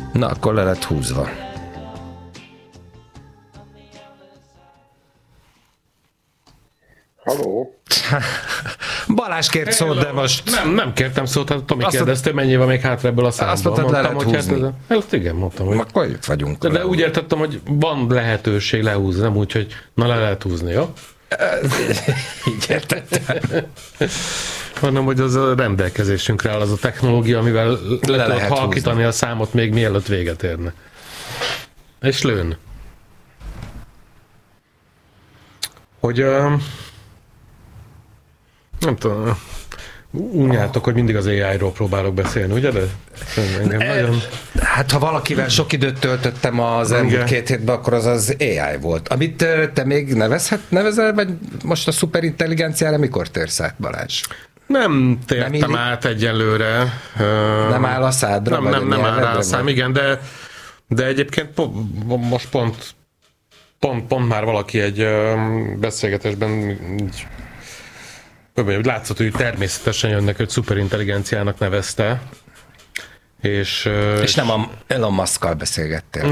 Na, akkor le lett húzva. Halló? Balázs kért szót, de most... Nem kértem szót, hát Tomi kérdezte, mennyi van még hátra ebből a számból. Azt mondtad, le lehet húzni. Hát igen, mondtam, hogy... Akkor itt vagyunk. De úgy értettem, hogy van lehetőség lehúzni, nem úgy, hogy na le lehet húzni, jó? Így értettem. Hanem, hogy az a rendelkezésünkre áll az a technológia, amivel le tudod halkítani húzni a számot még mielőtt véget érne. És lőn. Hogy nem tudom, unjátok, hogy mindig az AI-ról próbálok beszélni, ugye? De engem nagyon... Hát ha valakivel sok időt töltöttem az elmúlt 2 hétben, akkor az az AI volt. Amit te még nevezel, vagy most a szuperintelligenciára mikor térsz át, Balázs? Nem tértem át egyelőre. Nem áll a szádra? Nem áll rá a szám, igen, de egyébként most pont már valaki egy beszélgetésben látszott, hogy természetesen jönnek, hogy szuperintelligenciának nevezte. És nem a Elon Musk-kal beszélgettél?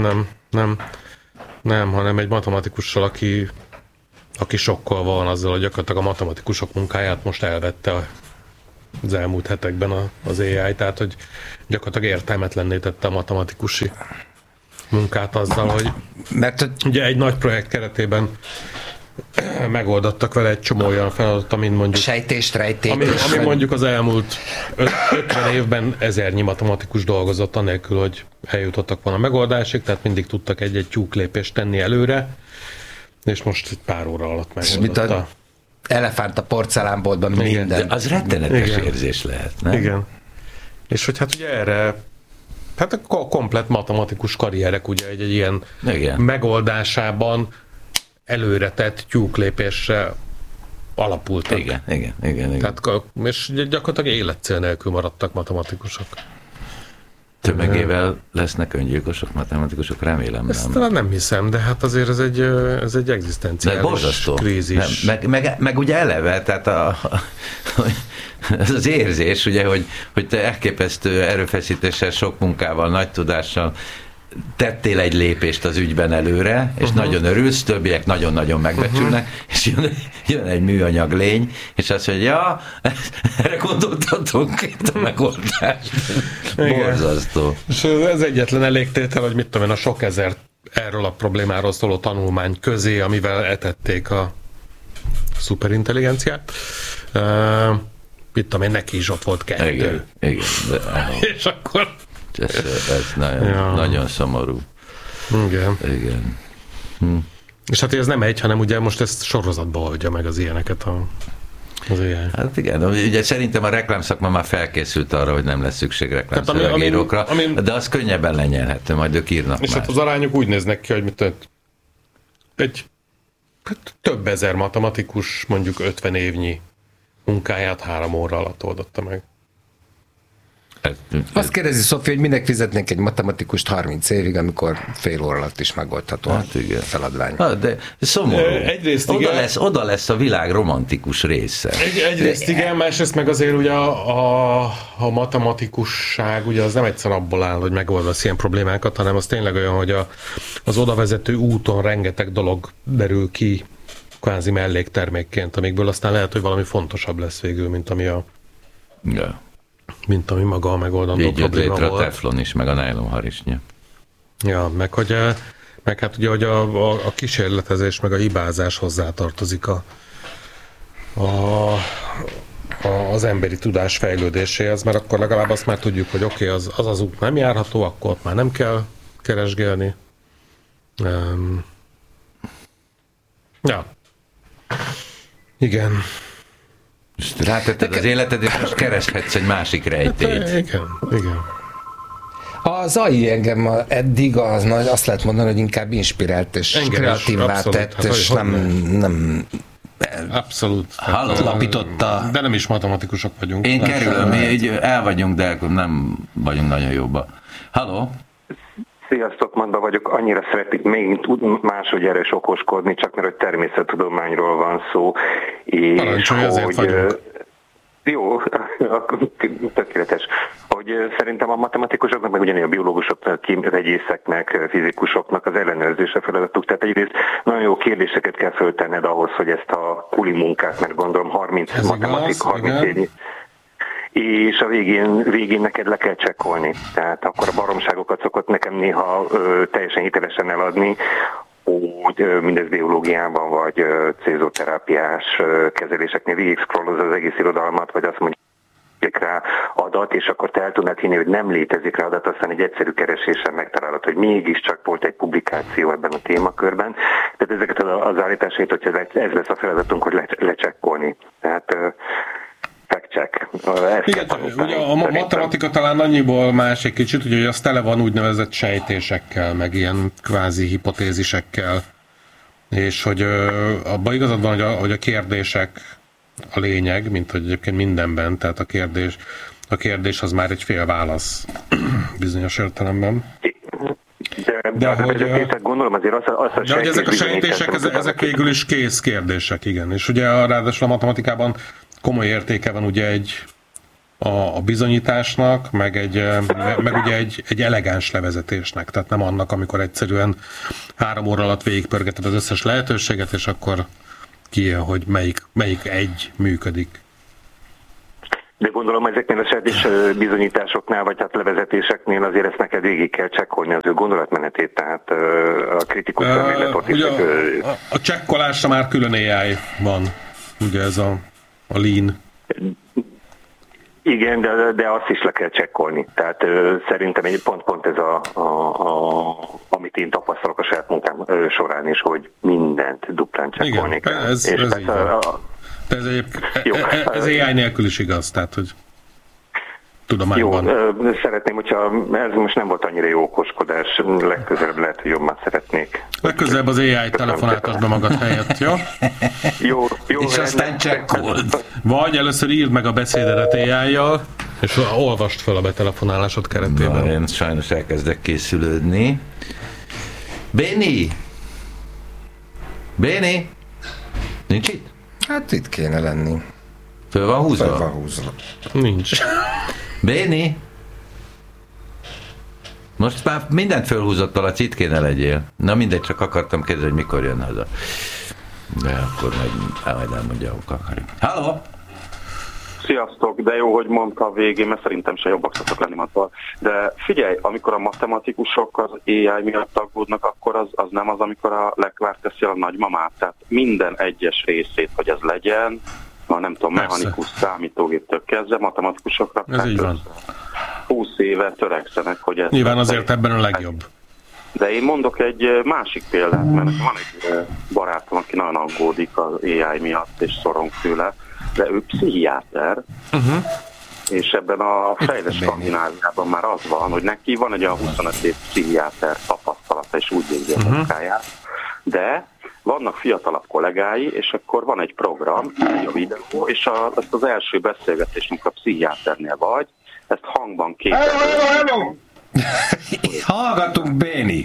Nem, hanem egy matematikussal, aki sokkal van azzal, hogy gyakorlatilag a matematikusok munkáját most elvette az elmúlt hetekben az AI, tehát hogy gyakorlatilag értelmetlenné tette a matematikusi munkát azzal, hogy ugye egy nagy projekt keretében megoldottak vele egy csomó olyan feladatot, mint mondjuk... Sejtést, rejtést. Ami mondjuk az elmúlt 50 évben 1000 matematikus dolgozott, anélkül, hogy eljutottak volna a megoldásig, tehát mindig tudtak egy-egy tyúklépést tenni előre, és most pár óra alatt megoldotta. Elefánt a porcelánboltban minden. De az rettenetes érzés lehet, nem? Igen. És hogy hát ugye erre hát a komplett matematikus karrierek ugye egy ilyen megoldásában előre tett tyúklépésre alapultak. Igen. Tehát, és gyakorlatilag életcél nélkül maradtak matematikusok. Tömegével lesznek öngyilkosok, matematikusok, remélem ezt nem. Talán nem hiszem, de hát azért ez egy egzisztenciális krízis. Meg ugye eleve, tehát ez az érzés, ugye, hogy te elképesztő erőfeszítéssel, sok munkával, nagy tudással tettél egy lépést az ügyben előre, és nagyon örülsz, többiek nagyon-nagyon megbecsülnek, és jön egy műanyag lény, és azt mondja, ja, erre gondoltatok itt a megoldást. Borzasztó. És ez egyetlen elégtétel, hogy mit tudom én, a sok ezer erről a problémáról szóló tanulmány közé, amivel etették a szuperintelligenciát. Mit tudom én, neki is ott volt 2. Igen. És akkor... Ez nagyon szomorú. Igen. És hát ez nem hanem ugye most ezt sorozatba oldja meg az ilyeneket az AI. Hát igen, ugye szerintem a reklámszakma már felkészült arra, hogy nem lesz szükség reklámszövegírókra, de az könnyebben lenyelhető, majd ők írnak. És már. hát az arányok úgy néznek ki, hogy több ezer matematikus mondjuk 50 évnyi munkáját 3 óra alatt oldotta meg. Azt kérdezi Szofi, hogy minek fizetnénk egy matematikust 30 évig, amikor fél óra alatt is megoldható a feladvány. De szomorú. Egyrészt oda lesz a világ romantikus része. Egyrészt igen, másrészt meg azért ugye a matematikusság ugye az nem egyszer abból áll, hogy megoldasz ilyen problémákat, hanem az tényleg olyan, hogy az odavezető úton rengeteg dolog derül ki kvázi melléktermékként, amikből aztán lehet, hogy valami fontosabb lesz végül, mint ami maga a megoldandó így probléma létre volt. A teflon is, meg a nylonharisnya. Ja, meg hát ugye, hogy a kísérletezés, meg a hibázás hozzátartozik az emberi tudás fejlődéséhez, mert akkor legalább azt már tudjuk, hogy oké, az út nem járható, akkor ott már nem kell keresgélni. Ja. Igen. Rátetted az életed, és most kereshetsz egy másik rejtélyt. Igen. Az AI engem eddig azt lehet mondani, hogy inkább inspirált és kreatívvá tett, és nem abszolút. lapította. De nem is matematikusok vagyunk. Én kerülöm, mi így el vagyunk, de nem vagyunk nagyon jóba. Halló? Sziasztok, Manda vagyok. Annyira szeretnék még máshogy erre is okoskodni, csak mert hogy természettudományról van szó. És parancsolj, azért vagyunk. Jó, tökéletes, hogy szerintem a matematikusoknak, meg ugyanilyen a biológusoknak, vegyészeknek, fizikusoknak az ellenőrzése feladatuk. Tehát egyrészt nagyon jó kérdéseket kell föltenned ahhoz, hogy ezt a kuli munkát, mert gondolom 30 matematik, 30 év, és a végén neked le kell csekkolni. Tehát akkor a baromságokat szokott nekem néha teljesen hitelesen eladni, hogy mindez biológiában vagy cézoterápiás kezeléseknél végig scrollozza az egész irodalmat, vagy azt mondja, rá adat, és akkor te el tudnád hinni, hogy nem létezik rá adat, aztán egy egyszerű kereséssel megtalálod, hogy mégiscsak volt egy publikáció ebben a témakörben. Tehát ezeket az állításait, hogyha ez lesz a feladatunk, hogy lecsekkolni. Tehát fact-check. Igen, ugye a matematika talán annyiból más egy kicsit, hogy az tele van úgynevezett sejtésekkel, meg ilyen kvázi hipotézisekkel, és hogy abban igazad van, hogy a kérdések a lényeg, mint hogy egyébként mindenben, tehát a kérdés az már egy fél válasz bizonyos értelemben. De hogy gondolom azért de hogy ezek a sejtések, ezek végül is kész kérdések, igen. És ugye ráadásul a matematikában komoly értéke van ugye a bizonyításnak, meg ugye egy elegáns levezetésnek, tehát nem annak, amikor egyszerűen 3 óra alatt végigpörgeted az összes lehetőséget, és akkor kijön, hogy melyik egy működik. De gondolom ezeknél a sejtés bizonyításoknál, vagy hát levezetéseknél azért ezt neked végig kell csekkolni az ő gondolatmenetét, tehát a kritikus szemléletot is. A csekkolásra már külön AI van, ugye ez a lean. Igen, de azt is le kell csekkolni. Tehát szerintem egy pont ez amit én tapasztalok a saját munkám során is, hogy mindent duplán csekkolni kell. Igen, ez így van. De ez AI nélkül is igaz, tehát hogy tudományban. Jó, szeretném, hogyha ez most nem volt annyira jó okoskodás, legközelebb lehet, hogy jobban szeretnék. Legközelebb az AI telefonáltasd be magad helyett, jó? Jó. És aztán csekkold. Vagy először írd meg a beszédedet AI-jal, és olvasd fel a betelefonálásod keretében. Én sajnos elkezdek készülődni. Béni? Nincs itt? Hát itt kéne lenni. Föl van húzva? Föl van húzva. Nincs. Béni? Most már mindent fölhúzott, Laci, itt kéne legyél. Na mindegy, csak akartam kérdezni, hogy mikor jön haza. De akkor majd elmondja, ahol akarjuk. Halló! Sziasztok, de jó, hogy mondta a végén, mert szerintem se jobbak szoktak lenni attól. De figyelj, amikor a matematikusok az AI miatt aggódnak, akkor az nem az, amikor a Leclerc teszi a nagymamát. Tehát minden egyes részét, hogy ez legyen, nem tudom, mechanikus számítógéptől kezdve, matematikusokra. Ez így van. 20 éve törekszenek, hogy ez... Nyilván azért ebben a legjobb. De én mondok egy másik példát, mert van egy barátom, aki nagyon aggódik az AI miatt, és szorong tőle, de ő pszichiáter, és ebben a fejlett Skandináviában már az van, hogy neki van egy olyan 25 év pszichiáter tapasztalata, és úgy végzi a munkáját, de vannak fiatalabb kollégái, és akkor van egy program, egy videó, és ezt az első beszélgetést, amikor a pszichiáternél vagy, ezt hangban képezni. Hallgatunk, Béni!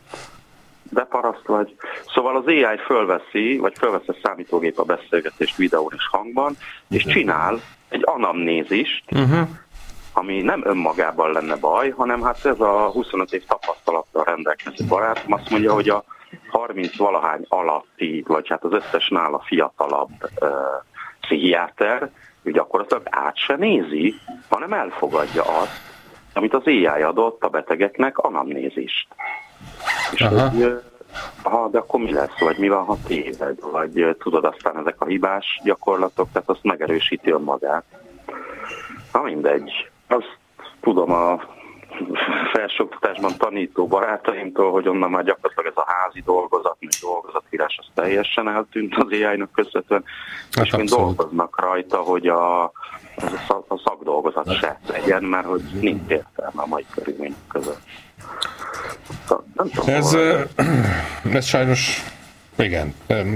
De paraszt vagy. Szóval az AI fölveszi a számítógép a beszélgetést videón és hangban, és csinál egy anamnézist, ami nem önmagában lenne baj, hanem hát ez a 25 év tapasztalattal rendelkező barátom azt mondja, hogy a 30-valahány alatti, vagy hát az összes nála fiatalabb pszichiáter, hogy gyakorlatilag át se nézi, hanem elfogadja azt, amit az AI adott a betegeknek, anamnézist. És hogy, de akkor mi lesz, vagy mi van, ha téved, vagy tudod, aztán ezek a hibás gyakorlatok, tehát azt megerősíti önmagát. Na mindegy. Azt tudom a felsőoktatásban tanító barátaimtól, hogy onnan már gyakorlatilag ez a házi dolgozat, meg dolgozatírás, az teljesen eltűnt az AI-nak közvetően, és mind dolgoznak rajta, hogy a szakdolgozat se legyen, mert hogy nincs értelme a mai körülmények között. Nem tudom, ez sajnos, igen,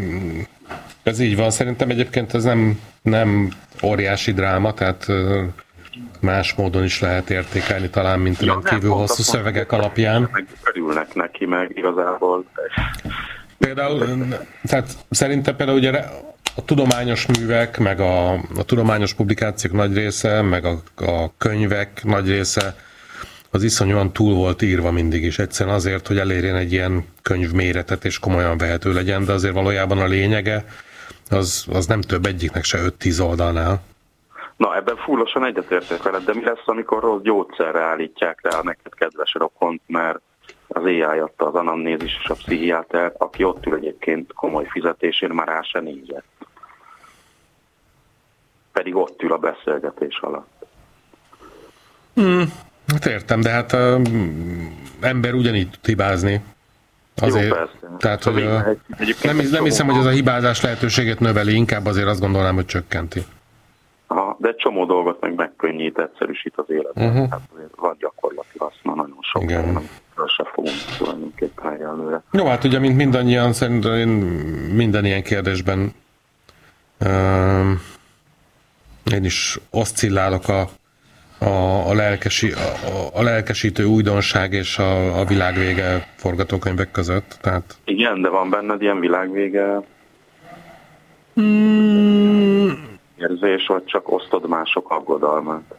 ez így van. Szerintem egyébként ez nem óriási dráma, tehát más módon is lehet értékelni talán, mint rendkívül hosszú szövegek alapján. Örülnek neki, meg igazából. Például, tehát szerintem például ugye a tudományos művek, meg a tudományos publikációk nagy része, meg a könyvek nagy része az iszonyúan túl volt írva mindig is. Egyszerűen azért, hogy elérjen egy ilyen könyvméretet és komolyan vehető legyen, de azért valójában a lényege az nem több egyiknek se 5-10 oldalnál. Na, ebben fullosan egyetértek veled, de mi lesz, amikor rossz gyógyszerre állítják rá a neked kedves rokont, mert az AI adta az anamnézis és a pszichiáter, aki ott ül egyébként komoly fizetésért, már rá se nézett. Pedig ott ül a beszélgetés alatt. Hát értem, de hát ember ugyanígy tud hibázni. Azért, jó, persze. Tehát, hogy nem hiszem, hogy ez a hibázás lehetőséget növeli, inkább azért azt gondolnám, hogy csökkenti. Aha, de egy csomó dolgot meg megkönnyít, egyszerűsít az életben. Hát azért van gyakorlati haszna, nagyon sok helyen, se fogunk tulajdonképpen előre. Jó, hát ugye, mint mindannyian, szerintem én minden ilyen kérdésben én is oszcillálok a lelkesítő újdonság és a világvége forgatókönyvek között. Tehát... Igen, de van benned ilyen világvége érzés, vagy csak osztod mások aggodalmát?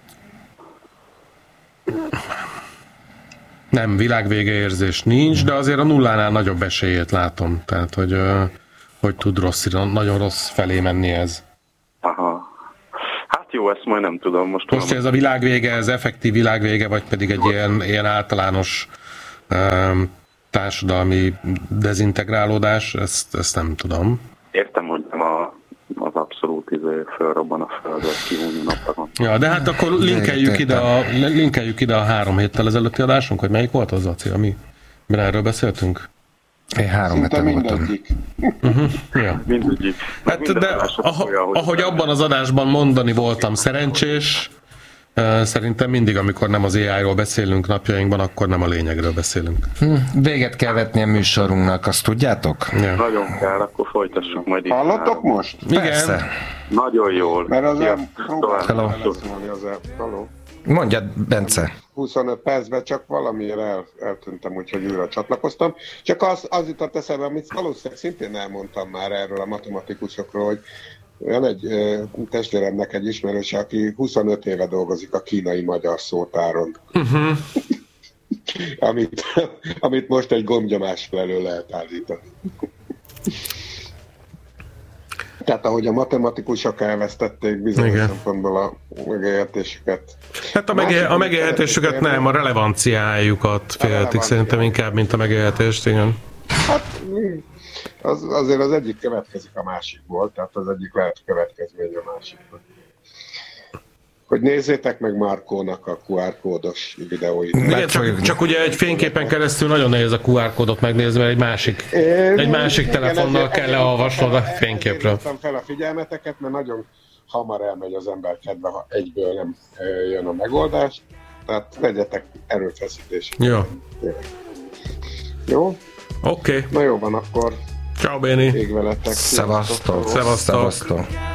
Nem, világvége érzés nincs, de azért a nullánál nagyobb esélyét látom. Tehát, hogy tud nagyon rossz felé menni ez. Aha. Hát jó, ezt majd nem tudom. Most ez a világvége, ez effektív világvége, vagy pedig egy ilyen általános társadalmi dezintegrálódás, ezt nem tudom. Értem, hogy nem az abszolút fölrobban a földről kihúni napon. Ja, de hát akkor linkeljük ide a 3 héttel ezelőtti adásunk, hogy melyik volt az, Laci, amiben erről beszéltünk? Én 3 hete voltam. Ja. Mindegyik. Hát, de ahogy abban az adásban mondani voltam szerencsés, szerintem mindig, amikor nem az AI-ról beszélünk napjainkban, akkor nem a lényegről beszélünk. Véget kell vetni a műsorunknak, azt tudjátok? Ja. Nagyon kell, akkor folytassuk majd itt. Hallottok most? Persze. Igen. Nagyon jól. Mert az Hello. Mondjad, Bence. 25 percben csak valamiért eltűntem, úgyhogy újra csatlakoztam. Csak az jutott eszembe, amit valószínűleg szintén elmondtam már erről a matematikusokról, hogy van egy testvéremnek egy ismerőse, aki 25 éve dolgozik a kínai magyar szótáron. Amit most egy gombnyomásra elő lehet állítani. Tehát ahogy a matematikusok elvesztették bizonyos szempontból a megélhetésüket. Hát a megélhetésüket nem, a relevanciájukat féltik szerintem inkább, mint a megélhetést, igen. Hát azért az egyik következik a másikból, tehát az egyik lehet következmény a másikból. Hogy nézzétek meg Markónak a QR kódos videóit. Igen, csak ugye egy fényképen keresztül nagyon nehéz a QR kódot megnézni, mert egy másik telefonnal kell leolvasnod a fényképről. Én fel a figyelmeteket, mert nagyon hamar elmegy az ember kedve, ha egyből nem jön a megoldás. Tehát legyetek erőfeszítések. Jó. Jó? Oké. Na jó van, akkor ciao Béni. ég veletek. Szevasztok. Szevasztok.